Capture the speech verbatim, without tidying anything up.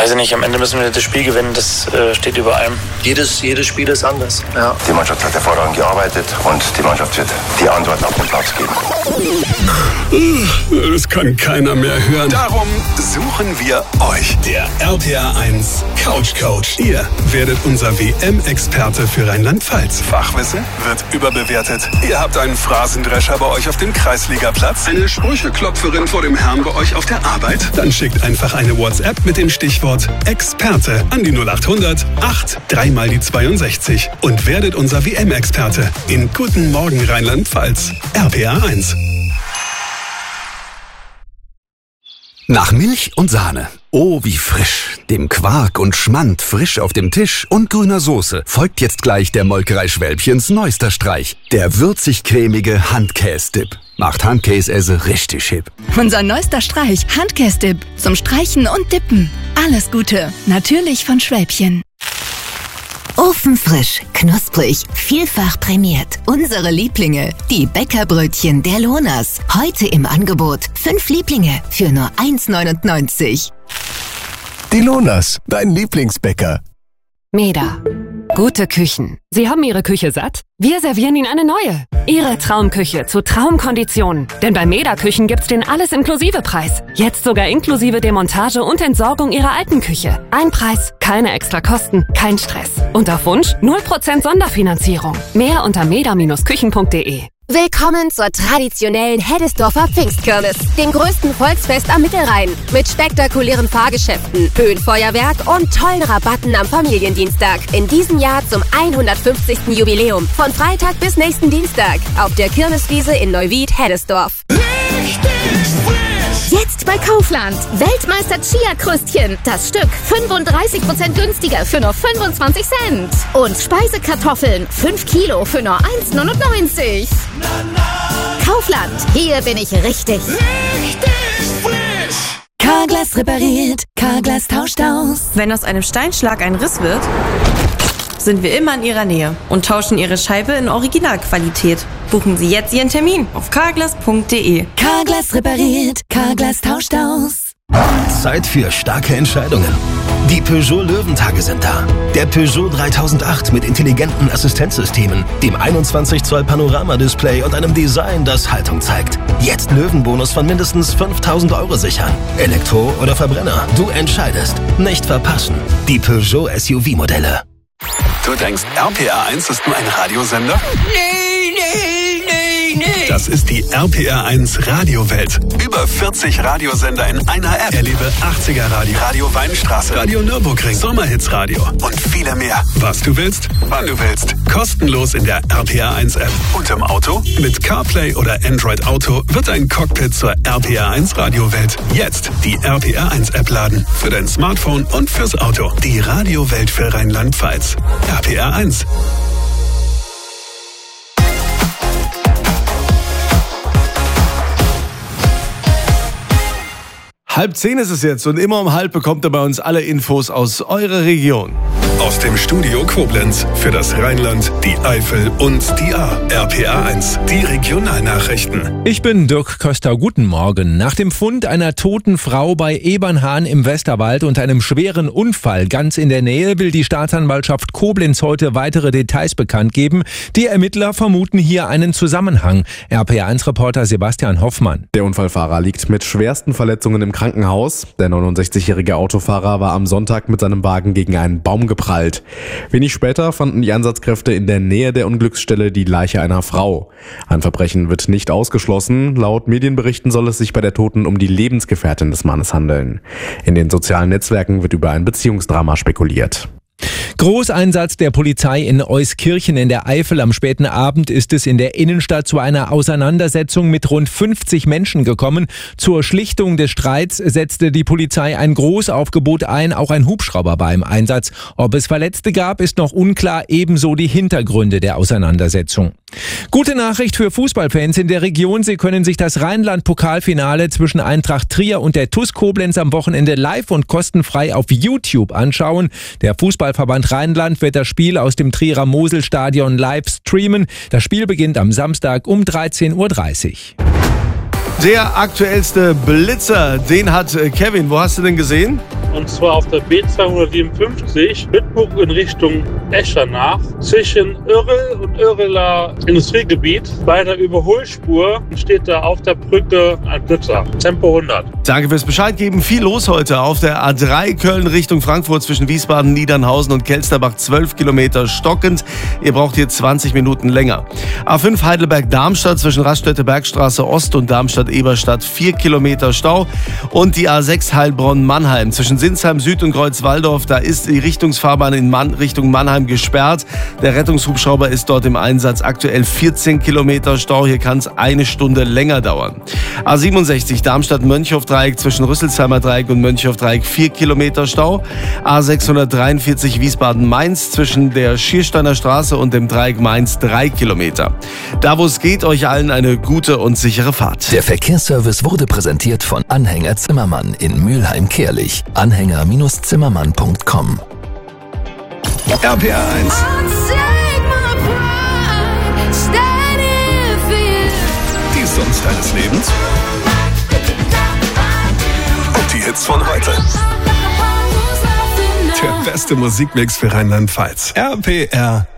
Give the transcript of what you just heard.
weiß ich nicht, am Ende müssen wir das Spiel gewinnen, das äh, steht über allem. Jedes, jedes Spiel ist anders. Ja. Die Mannschaft hat hervorragend gearbeitet und die Mannschaft wird die Antworten auf den Platz geben. Das kann keiner mehr hören. Darum suchen wir euch. Der R P R eins Couch Coach. Ihr werdet unser W M-Experte für Rheinland-Pfalz. Fachwissen wird überbewertet. Ihr habt einen Phrasendrescher bei euch auf dem Kreisligaplatz. Eine Sprücheklopferin vor dem Herrn bei euch auf der Arbeit. Dann schickt einfach eine WhatsApp mit dem Stichwort Experte an die null acht hundert acht drei mal die zweiundsechzig und werdet unser W M-Experte in Guten Morgen Rheinland-Pfalz. R P R eins. Nach Milch und Sahne. Oh, wie frisch. Dem Quark und Schmand frisch auf dem Tisch und grüner Soße folgt jetzt gleich der Molkerei Schwälbchens neuester Streich. Der würzig-cremige Handkäse-Dip. Macht Handkäse richtig hip. Unser neuester Streich, Handkäse-Dip. Zum Streichen und Dippen. Alles Gute. Natürlich von Schwälbchen. Ofenfrisch, knusprig, vielfach prämiert. Unsere Lieblinge, die Bäckerbrötchen der Lohners. Heute im Angebot. Fünf Lieblinge für nur eins neunundneunzig. Die Lohners, dein Lieblingsbäcker. Meda. Gute Küchen. Sie haben Ihre Küche satt? Wir servieren Ihnen eine neue. Ihre Traumküche zu Traumkonditionen. Denn bei Meda Küchen gibt's den Alles-Inklusive-Preis. Jetzt sogar inklusive Demontage und Entsorgung Ihrer alten Küche. Ein Preis, keine extra Kosten, kein Stress. Und auf Wunsch null Prozent Sonderfinanzierung. Mehr unter meda Bindestrich küchen punkt de. Willkommen zur traditionellen Heddesdorfer Pfingstkirmes, dem größten Volksfest am Mittelrhein. Mit spektakulären Fahrgeschäften, Höhenfeuerwerk und tollen Rabatten am Familiendienstag. In diesem Jahr zum hundertfünfzigsten Jubiläum. Von Freitag bis nächsten Dienstag. Auf der Kirmeswiese in Neuwied-Heddesdorf. Jetzt bei Kaufland. Weltmeister Chia-Krüstchen. Das Stück fünfunddreißig Prozent günstiger für nur fünfundzwanzig Cent. Und Speisekartoffeln fünf Kilo für nur eins neunundneunzig. Kaufland. Hier bin ich richtig. Richtig frisch. Carglass repariert. Carglass tauscht aus. Wenn aus einem Steinschlag ein Riss wird, sind wir immer in Ihrer Nähe und tauschen Ihre Scheibe in Originalqualität. Buchen Sie jetzt Ihren Termin auf carglass punkt de. Carglass repariert, Carglass tauscht aus. Zeit für starke Entscheidungen. Die Peugeot Löwentage sind da. Der Peugeot dreitausendacht mit intelligenten Assistenzsystemen, dem einundzwanzig Zoll Panorama-Display und einem Design, das Haltung zeigt. Jetzt Löwenbonus von mindestens fünftausend Euro sichern. Elektro oder Verbrenner, du entscheidest. Nicht verpassen. Die Peugeot S U V-Modelle. Du denkst, R P R eins ist nur ein Radiosender? Nee, nee, nee, nee. Das ist die R P R eins Radiowelt. Über vierzig Radiosender in einer App. Erlebe achtziger Radio, Radio Weinstraße, Radio Nürburgring, Sommerhitsradio und viele mehr. Was du willst, wann du willst. Kostenlos in der R P R eins App. Und im Auto? Mit CarPlay oder Android Auto wird ein Cockpit zur R P R eins Radiowelt. Jetzt die R P R eins App laden. Für dein Smartphone und fürs Auto. Die Radiowelt für Rheinland-Pfalz. R P R eins. Halb zehn ist es jetzt und immer um halb bekommt ihr bei uns alle Infos aus eurer Region. Aus dem Studio Koblenz für das Rheinland, die Eifel und die A. R P R eins, die Regionalnachrichten. Ich bin Dirk Köster, guten Morgen. Nach dem Fund einer toten Frau bei Ebernhahn im Westerwald und einem schweren Unfall ganz in der Nähe will die Staatsanwaltschaft Koblenz heute weitere Details bekannt geben. Die Ermittler vermuten hier einen Zusammenhang. R P R eins-Reporter Sebastian Hoffmann. Der Unfallfahrer liegt mit schwersten Verletzungen im Krankenhaus. Der neunundsechzigjährige Autofahrer war am Sonntag mit seinem Wagen gegen einen Baum geprallt. Wenig später fanden die Einsatzkräfte in der Nähe der Unglücksstelle die Leiche einer Frau. Ein Verbrechen wird nicht ausgeschlossen. Laut Medienberichten soll es sich bei der Toten um die Lebensgefährtin des Mannes handeln. In den sozialen Netzwerken wird über ein Beziehungsdrama spekuliert. Großeinsatz der Polizei in Euskirchen in der Eifel. Am späten Abend ist es in der Innenstadt zu einer Auseinandersetzung mit rund fünfzig Menschen gekommen. Zur Schlichtung des Streits setzte die Polizei ein Großaufgebot ein. Auch ein Hubschrauber war im Einsatz. Ob es Verletzte gab, ist noch unklar. Ebenso die Hintergründe der Auseinandersetzung. Gute Nachricht für Fußballfans in der Region. Sie können sich das Rheinland-Pokalfinale zwischen Eintracht Trier und der T U S Koblenz am Wochenende live und kostenfrei auf YouTube anschauen. Der Fußballverband Rheinland wird das Spiel aus dem Trierer Moselstadion live streamen. Das Spiel beginnt am Samstag um dreizehn Uhr dreißig. Der aktuellste Blitzer, den hat Kevin. Wo hast du den gesehen? und zwar auf der B zweihundertsiebenundfünfzig Bitburg in Richtung Eschernach zwischen Örrel und Örreler Industriegebiet. Bei der Überholspur steht da auf der Brücke ein Blitzer, Tempo hundert. Danke fürs Bescheid geben. Viel los heute auf der A drei Köln Richtung Frankfurt zwischen Wiesbaden, Niedernhausen und Kelsterbach. zwölf Kilometer stockend. Ihr braucht hier zwanzig Minuten länger. A fünf Heidelberg-Darmstadt zwischen Raststätte Bergstraße Ost und Darmstadt-Eberstadt. vier Kilometer Stau. Und die A sechs Heilbronn-Mannheim zwischen Sinsheim Süd und Kreuzwaldorf. Da ist die Richtungsfahrbahn in Mann, Richtung Mannheim gesperrt. Der Rettungshubschrauber ist dort im Einsatz. Aktuell vierzehn Kilometer Stau. Hier kann es eine Stunde länger dauern. A siebenundsechzig Darmstadt-Mönchhof-Dreieck zwischen Rüsselsheimer Dreieck und Mönchhof-Dreieck. vier Kilometer Stau. A sechshundertdreiundvierzig Wiesbaden-Mainz zwischen der Schiersteiner Straße und dem Dreieck Mainz. drei Kilometer. Da wo es geht, euch allen eine gute und sichere Fahrt. Der Verkehrsservice wurde präsentiert von Anhänger Zimmermann in Mülheim-Kehlich. Anhänger Zimmermann punkt com. R P R eins. Die Songs deines Lebens. Und die Hits von heute. Der beste Musikmix für Rheinland-Pfalz. R P R